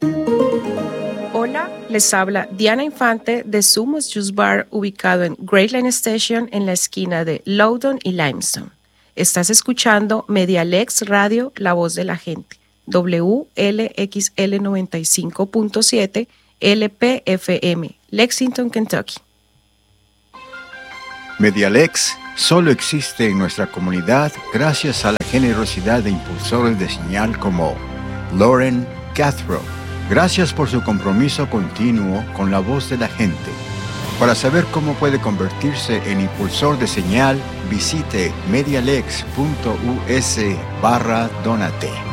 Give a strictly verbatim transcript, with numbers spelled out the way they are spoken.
Hola, les habla Diana Infante de Sumos Juice Bar, ubicado en Great Line Station en la esquina de Loudoun y Limestone. Estás escuchando Medialex Radio, La Voz de la Gente, W L X L noventa y cinco punto siete L P F M, Lexington, Kentucky. Medialex solo existe en nuestra comunidad gracias a la generosidad de impulsores de señal como Lauren Cathro. Gracias por su compromiso continuo con la voz de la gente. Para saber cómo puede convertirse en impulsor de señal, visite medialex punto u s barra donate.